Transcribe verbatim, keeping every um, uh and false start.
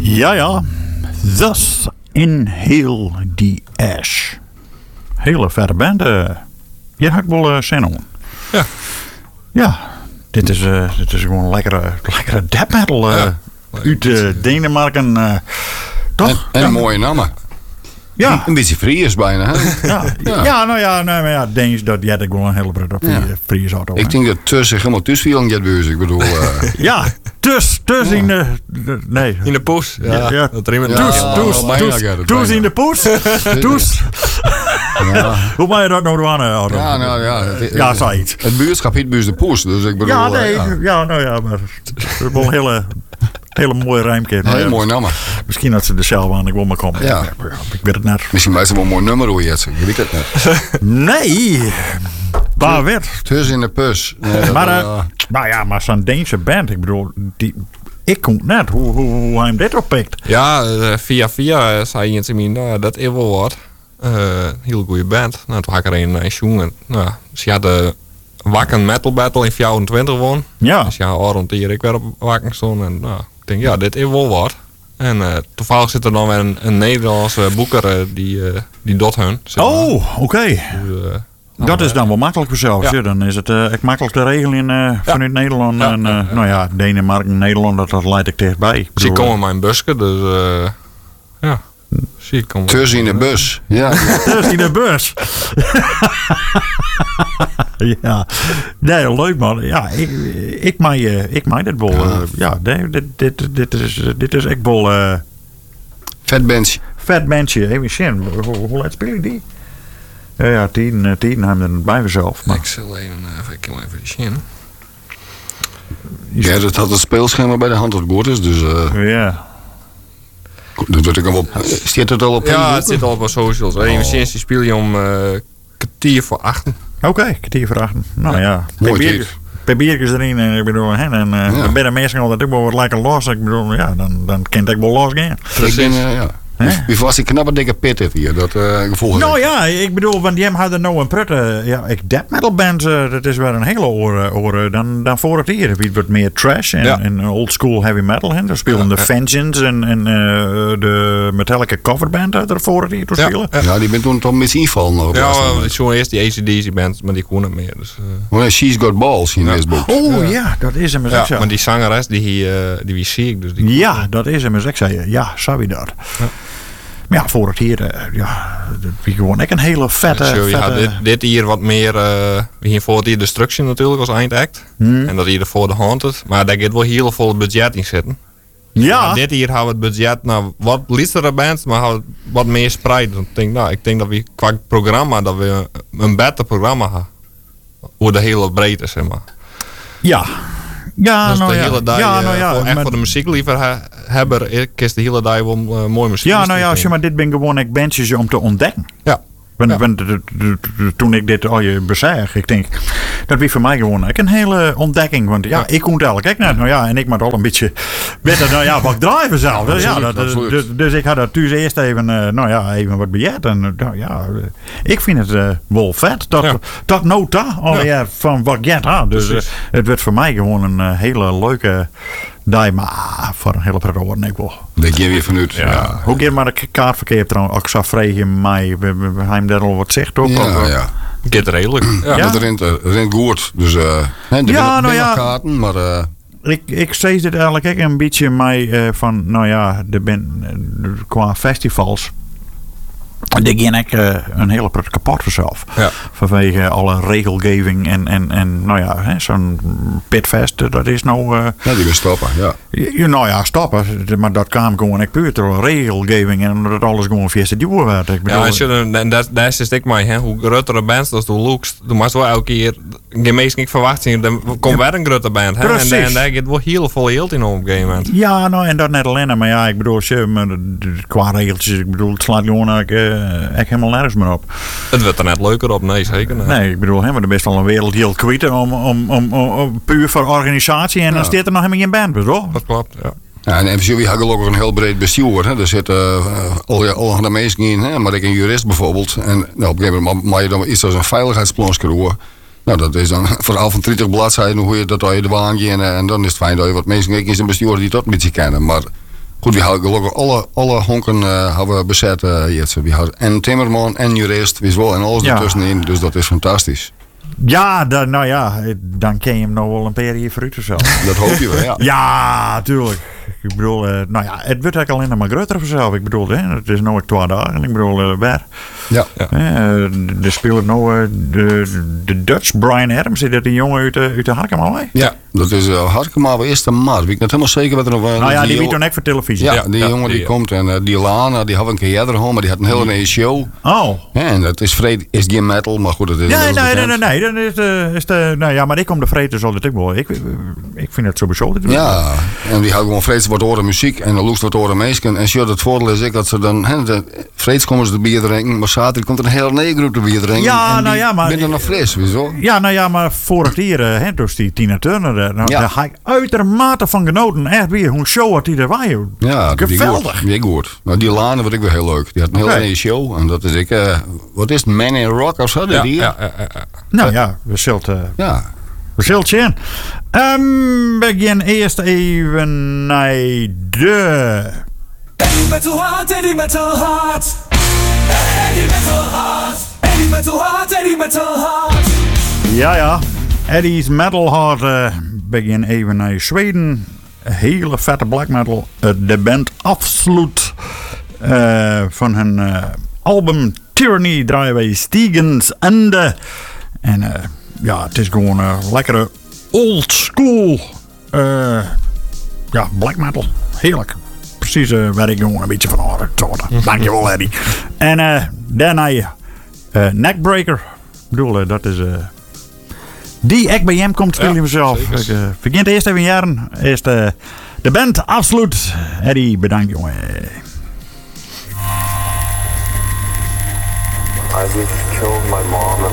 Ja, ja. Thus Inhale the Ash. Hele verre band. Uh, hier had ik wel uh, zin om. Ja. Ja. Dit is, uh, dit is gewoon lekkere, lekkere death metal. Uh, Ja. Uit uh, Denemarken. Uh, toch? En, en ja. een mooie naam. Ja. Een beetje Fries bijna. Hè? Ja. Ja. ja, nou ja, nee, maar ja, Deens, dat had ik wel een hele brede Ja. Fries auto. Ik denk dat tussen helemaal tussen viel get beus. Ik bedoel. Uh, Ja, dus, dus in de, de- nee. In de poes. Ja, Ja, ja. dat riemen. Ja, Toes, ja, toes, bijna, toes, Gerrit, toes bijna. in de poes. Toes. ja. Hoe maak je dat nou aan? Auto? Ja, nou ja. Het, Ja, zoiets. Het buurtschap heet buurs de poes. Dus ik bedoel. Ja, uh, nee, ja. ja, nou ja, maar het is wel een hele, hele mooie rijmkeer. Nou, Heel ja, mooi naam. misschien dat ze er zelf aan de komen komen. Ja. Ik weet het net. Misschien bij ze wel een mooi nummer hoor je het. Je weet het net. Nee, waar werd? Tussen in de pus. Nee, Maar, dat, uh, uh, nou ja, maar zo'n Deense band, ik bedoel, die, ik kon net hoe, hoe, hoe hij hem dit oppikt. Ja, uh, via via uh, zei iemand me, nou, dat is wel wat. Uh, heel goede band. Nou, toen had ik er een naar jongen. Nou, ze hadden Wakken Metal Battle in vierentwintig won. Ja. Dus ja, rond hier ik weer op Wakken stond. En nou, ik denk, ja, dit is wel wat. En uh, toevallig zit er dan weer een, een Nederlandse boeker uh, die, uh, die dot hun. zeg maar. Oh, oké. Dus, uh, Dat is dan wel makkelijk voor zelfs. Ja. Ja. Dan is het uh, echt makkelijk te regelen uh, vanuit Nederland. Ja, En, uh, ja, ja. Nou ja, Denemarken, Nederland, dat, dat leidt ik dichtbij. Ik Ze bedoel, komen mijn busken, dus uh, ja. Zie ik komen. tussen in de bus. Ja. Dus in de bus. Ja, nee, leuk man. Ja, ik, ik mij, uh, ik mij dit bol. Uh, ja, nee, dit, dit, dit is, dit is echt bol. Uh, Vet bench. vet bandje. Even zien. Hoe, hoe laat spelen die? Ja, ja, tien, uh, tien hebben we er bij mezelf. Maar Ik zal even, uh, even, ik even zien. Ja, dat had het speelschema bij de hand wat goed is. Dus uh, ja. dat weet ik wel. Staat het al op Ja, Facebook? het zit al op mijn socials. Oh. Even sinds die speel je om uh, kwartier voor achten. Oké, okay, kwartier vragen. Nou ja, Mooi per tijd. biertjes- per biertjes erin. En ik bedoel, hè, en uh, Ja. dan ben de mensen altijd ook wel wat lekker los. Ik bedoel, ja, dan, dan kan ik wel los gaan. Ik ben, uh, ja. Hè? Wie was die knappe dikke pit heeft hier? Dat uh, gevolg Nou ja, ik bedoel, want die hadden nou een prutte. Ja, ik death metal band, uh, dat is wel een hele oren, oren dan, dan voor het hier. Het wordt meer trash en, Ja. en old school heavy metal. Hè. Daar spelen Ja, de ja. Vengeance en, en uh, de Metallica coverband uit er voor het hier te Ja, spelen. ja. Ja, die bent toen toch met z'n invallen nog. op Ja, laatste uh, moment. zo'n eerst die A C D C band, maar die kon niet meer. Dus, uh, Oh, nee, She's Got Balls in Ja. deze boek. Oh ja, dat is hem eens ja, ik zei. maar die zangeres, die, uh, die wie zie ik. Dus die Ja, dat is hem eens ik zei. Ja, zou je dat. Ja. Maar ja, voor het hier, uh, ja, dat is gewoon echt een hele vette... Dus, uh, je vette had dit, dit hier wat meer, uh, hier voor het hier Destruction natuurlijk als eindact. Hmm. En dat hier voor de Haunted. Maar daar gaat wel heel veel budget in zitten. ja, Maar dit hier hebben we het budget naar wat lichtere bands, maar hebben we wat meer spreid. Ik denk, nou, ik denk dat we qua programma, dat we een beter programma hebben. Hoe de hele breedte, zeg maar. ja. Ja, dus nou de ja. hele dag, ja, uh, nou ja, voor, echt maar- voor de muziekliefhebber, ik kies de hele dag wel uh, mooi muziek. Ja, nou ja, zeg maar, dit ben gewoon echt bandjes om te ontdekken. Ja. Want, Ja. want de- de- de- de- toen ik dit al je bezag, ik denk, dat was voor mij gewoon echt een hele ontdekking. Want ja, Ja. ik kon het eigenlijk ook net. Nou ja, en ik moet al een beetje weten, nou ja, wat drijven zelf. Dus, ja, Absoluut, dat, absoluut. dus, dus ik had er thuis eerst even, eh, nou ja, even wat bejet. En uh, nou ja, uh, ik vind het uh, wel vet. Dat, Ja. dat nota alweer Ja. van wat get had. Dus uh, Precies. het werd voor mij gewoon een uh, hele leuke dag. Maar ah, voor een hele prettige woorden, ik wel. Dat je weer vanuit. Ja, Hoe keer maar de kaartverkeer trouwens? Ik zou vragen mij, we we- we hebben daar al wat zegt ook. ja. Of, ja. Get redelijk. Ja. Ja. Dat rent, uh, rent goed. Dus uh, hè, er Ja, ja, nou ja. kaarten, maar uh, Ik, ik steeds dit eigenlijk ook een beetje mij eh, van, nou ja, er ben, eh, qua festivals. Die ging ik uh, een hele pret kapot vanzelf. Ja. Vanwege alle regelgeving en, en, en nou ja, hè, zo'n pitfest, eh, dat is nou... eh, ja, die wil stoppen. Ja. ja, nou ja, stoppen. Maar dat kwam gewoon echt puur door regelgeving en dat alles gewoon via de duur werd. Ik bedoel, Ja, als je dan- en dat, dat is ik mij, hè. Hoe grotere bands als du lookst, dan moet je wel elke keer, de meesten niet verwachten, dan komt weer een grote band, hè. En, Precies. en daar gaat wel heel veel geld in op een gegeven moment. Ja, nou en dat net alleen. Maar ja, ik bedoel, als je, maar de- de- qua regeltjes, ik bedoel, het slaat gewoon eigenlijk, eh, echt helemaal nergens meer op. Het wordt er net leuker op, nee, zeker. Nee. Nee, ik bedoel, hè, maar er is best wel een wereld heel kwijt om, om, om, om, om- puur voor organisatie. En dan Ja. staat er nog helemaal geen band, bedoel? Dat klopt, ja. Ja, en F C W had ook een heel breed bestuur. Hè. Er zitten uh, al, al de mensen in, hè, maar ik een jurist bijvoorbeeld. En nou, op een gegeven moment mag je dan iets als een veiligheidsplan schroeven. Nou, dat is dan een verhaal van twintig bladzijden hoe je dat al je de baan gaat. En, en dan is het fijn dat je wat mensen in zijn bestuur die dat een beetje kennen. Maar Goed, we hadden gelukkig alle, alle honken uh, hebben we bezet. Uh, Jetse. We hadden en timmerman en jurist, wist wel, en alles Ja. ertussenin. Dus dat is fantastisch. Ja, dan, nou ja, dan ken je hem nog wel een paar hier vooruit of zo. Dat hoop je wel, ja. Ja, tuurlijk. Ik bedoel, uh, nou ja, het wordt eigenlijk alleen maar groter vanzelf. Ik bedoel, hè, het is nooit twee dagen. Ik bedoel, uh, waar. Ja. Ja. Uh, er speelt nou uh, de, de Dutch Brian Adams. Is dat een jongen uit, uh, uit de Harkema? Ja, dat is uh, Harkema bij eerste maart. Weet ik net helemaal zeker wat er nog was. Nou ja, die die weet dan ook voor televisie. Ja, Ja, die ja, jongen die, die, komt en uh, die Lana, die had een keer eerder gehad, maar die had een hele nieuwe show. Oh. Ja, en dat is vrede, is geen metal, maar goed, dat is Ja, nee, inmiddels nee, nee, bekend. nee. Dan is de, is de, nou ja, maar ik kom de vrede zo dat ik wel. Ik, ik vind het sowieso. Dat Ja, en die houdt gewoon vreeds wat oren muziek en dan loest wat oren mensen. En zo, het voordeel is ik dat ze dan, hè, de, vreeds komen ze de bier drinken, maar zaterdag komt er een hele negergroep de bier drinken. Ja, en nou die ja, maar- binnen nog fris, wieso? Ja, nou ja, maar vorig jaar, uh, hè, dus die Tina Turner, uh, nou, Ja. daar ga ik uitermate van genoten. Echt weer, hoe show had die er waar, joh. Ja, die Geweldig. goed. Die goed. Nou, die Lana vind ik wel heel leuk. Die had een hele Oké. nieuwe show en dat is ik, uh, wat is het, Man in Rock of zo? Ja, die? ja, ja, ja, ja. Nou ja, we zullen uh, Ja. we zullen zien. Um, we gaan eerst even naar de... Eddie Metal Heart, Eddie Metal Heart. Eddie Metal Heart. Eddie Metal Heart, Eddie Metal Heart. Ja, ja. Eddie's Metal Heart. Uh, we gaan even naar Zweden. Een hele vette black metal. Uh, de band Absolute. Uh, van hun uh, album Tyranny draaien wij Stiegens Ende. En uh, ja, het is gewoon een lekkere old school uh, ja, black metal. Heerlijk. Precies uh, waar ik gewoon een beetje van hoor. Dankjewel, Eddie. En uh, daarna uh, Neckbreaker. Ik bedoel, uh, dat is... Uh, die ik bij hem komt spelen Ja, mezelf. Ik zeker. uh, begint eerst even jaren. Eerst uh, de band Absolute. Eddie, bedankt jongen. I just killed my mom and